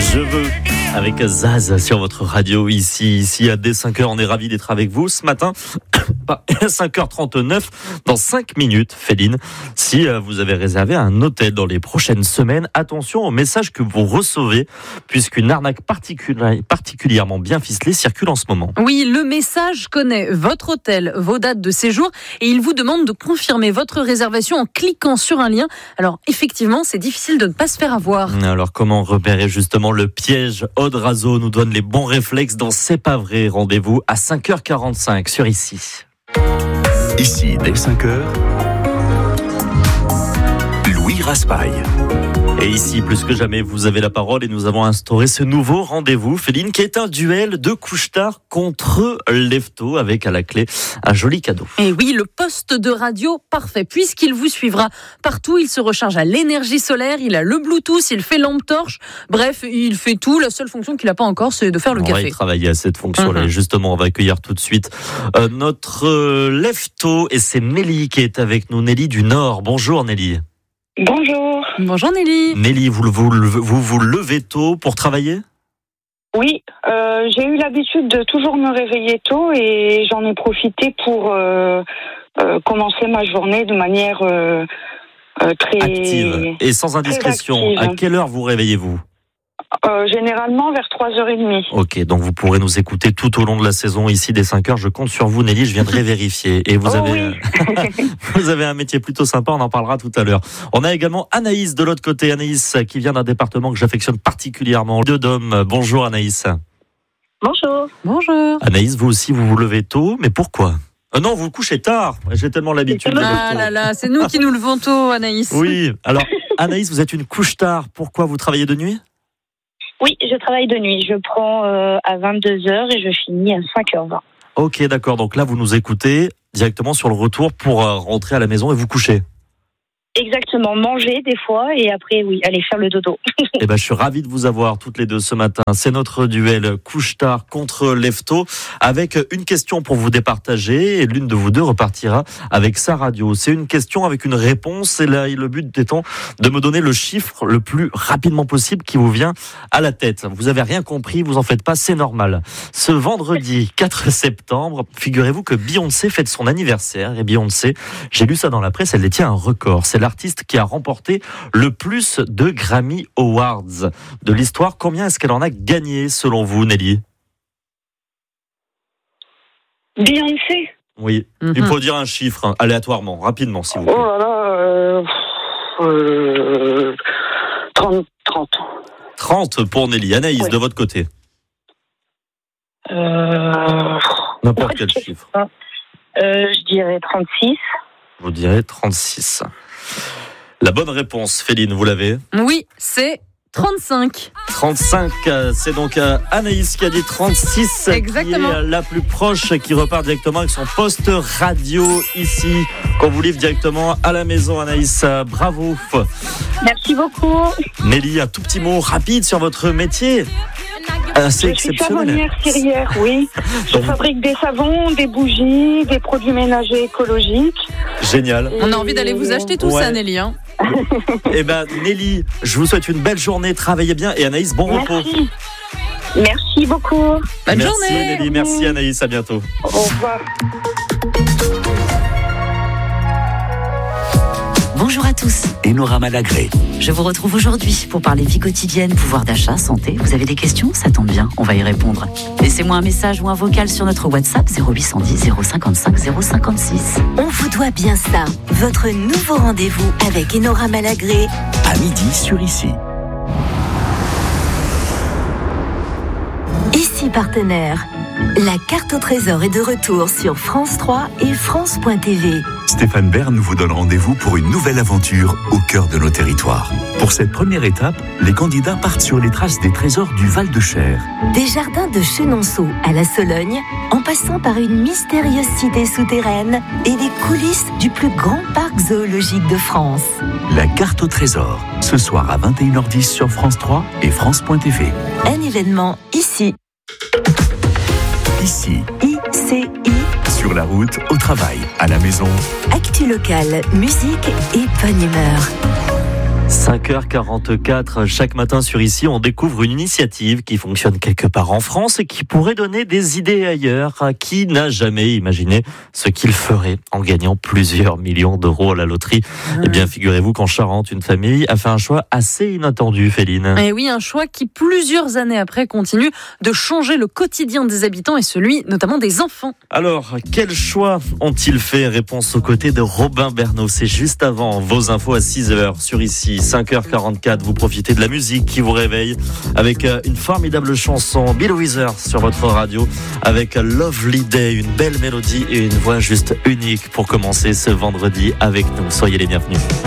Je veux, avec Zaz sur votre radio ici à dès 5h. On est ravis d'être avec vous ce matin. 5h39, dans 5 minutes, Féline. Si vous avez réservé un hôtel dans les prochaines semaines, attention au message que vous recevez, puisqu'une arnaque particulièrement bien ficelée circule en ce moment. Oui, le message connaît votre hôtel, vos dates de séjour, et il vous demande de confirmer votre réservation en cliquant sur un lien. Alors, effectivement, c'est difficile de ne pas se faire avoir. Alors, comment repérer justement le piège? Aude Razo nous donne les bons réflexes dans C'est pas vrai. Rendez-vous à 5h45 sur Ici. Ici, dès 5h, Louis Raspail. Et ici, plus que jamais, vous avez la parole et nous avons instauré ce nouveau rendez-vous, Féline, qui est un duel de couche-tard contre Lefto, avec à la clé un joli cadeau. Et oui, le poste de radio parfait, puisqu'il vous suivra partout. Il se recharge à l'énergie solaire, il a le Bluetooth, il fait lampe torche. Bref, il fait tout. La seule fonction qu'il n'a pas encore, c'est de faire le café. On va y travailler à cette fonction-là. Et justement, on va accueillir tout de suite notre Lefto, et c'est Nelly qui est avec nous. Nelly du Nord. Bonjour Nelly. Bonjour. Bonjour Nelly. Nelly, vous levez tôt pour travailler ? Oui, j'ai eu l'habitude de toujours me réveiller tôt et j'en ai profité pour commencer ma journée de manière très active. Et sans indiscrétion, à quelle heure vous réveillez-vous ? Généralement vers 3h30. Ok, donc vous pourrez nous écouter tout au long de la saison ici dès 5h. Je compte sur vous Nelly, je viendrai vérifier. Et vous vous avez un métier plutôt sympa, on en parlera tout à l'heure. On a également Anaïs de l'autre côté. Anaïs qui vient d'un département que j'affectionne particulièrement, le Dôme. Bonjour Anaïs. Bonjour. Bonjour. Anaïs, vous aussi vous levez tôt, mais pourquoi ? Non, vous vous couchez tard. J'ai tellement l'habitude. Ah là là, c'est nous qui nous levons tôt, Anaïs. Oui, alors Anaïs, vous êtes une couche tard. Pourquoi vous travaillez de nuit ? Oui, je travaille de nuit. Je prends à 22h et je finis à 5h20. Ok, d'accord. Donc là, vous nous écoutez directement sur le retour pour rentrer à la maison et vous coucher. Exactement, manger des fois et après, oui, aller faire le dodo. Eh ben, je suis ravi de vous avoir toutes les deux ce matin. C'est notre duel couche-tard contre Lefto avec une question pour vous départager et l'une de vous deux repartira avec sa radio. C'est une question avec une réponse et là, le but étant de me donner le chiffre le plus rapidement possible qui vous vient à la tête. Vous avez rien compris, vous en faites pas, c'est normal. Ce vendredi 4 septembre, figurez-vous que Beyoncé fête son anniversaire et Beyoncé, j'ai lu ça dans la presse, elle détient un record. C'est l'artiste qui a remporté le plus de Grammy Awards de l'histoire. Combien est-ce qu'elle en a gagné selon vous, Nelly ? Beyoncé ? Oui, il faut dire un chiffre aléatoirement, rapidement, si vous voulez. Oh là là, 30. 30 pour Nelly. Anaïs, de votre côté ? N'importe quel chiffre. Je dirais 36. Vous direz 36. La bonne réponse, Féline, vous l'avez ? Oui, c'est 35. 35, c'est donc Anaïs qui a dit 36. Exactement. Qui est la plus proche, qui repart directement avec son poste radio ici, qu'on vous livre directement à la maison. Anaïs, bravo. Merci beaucoup. Nelly, un tout petit mot rapide sur votre métier. C'est exceptionnel. Je suis savonnière cirière, oui. Je fabrique des savons, des bougies, des produits ménagers écologiques. Génial. On a envie d'aller vous acheter tout ça, Nelly. Hein. Eh ben, Nelly, je vous souhaite une belle journée. Travaillez bien. Et Anaïs, bon repos. Merci beaucoup. Bonne journée. Merci Nelly, merci Anaïs, à bientôt. Au revoir. Bonjour à tous. Enora Malagré. Je vous retrouve aujourd'hui pour parler vie quotidienne, pouvoir d'achat, santé. Vous avez des questions ? Ça tombe bien, on va y répondre. Laissez-moi un message ou un vocal sur notre WhatsApp 0810 055 056. On vous doit bien ça. Votre nouveau rendez-vous avec Enora Malagré. À midi sur Ici. Ici partenaire. La carte au trésor est de retour sur France 3 et France.tv. Stéphane Bern vous donne rendez-vous pour une nouvelle aventure au cœur de nos territoires. Pour cette première étape, les candidats partent sur les traces des trésors du Val-de-Cher. Des jardins de Chenonceau à la Sologne, en passant par une mystérieuse cité souterraine et les coulisses du plus grand parc zoologique de France. La carte au trésor, ce soir à 21h10 sur France 3 et France.tv. Un événement ici. Ici, ICI. sur la route, au travail, à la maison. Actu locale, musique et bonne humeur. 5h44, chaque matin sur Ici, on découvre une initiative qui fonctionne quelque part en France et qui pourrait donner des idées ailleurs. Qui n'a jamais imaginé ce qu'il ferait en gagnant plusieurs millions d'euros à la loterie? Eh bien, figurez-vous qu'en Charente, une famille a fait un choix assez inattendu, Féline. Et oui, un choix qui, plusieurs années après, continue de changer le quotidien des habitants et celui notamment des enfants. Alors, quel choix ont-ils fait? Réponse aux côtés de Robin Bernot. C'est juste avant vos infos à 6h sur Ici. 5h44, vous profitez de la musique qui vous réveille avec une formidable chanson, Bill Withers sur votre radio, avec Lovely Day, une belle mélodie et une voix juste unique pour commencer ce vendredi avec nous. Soyez les bienvenus.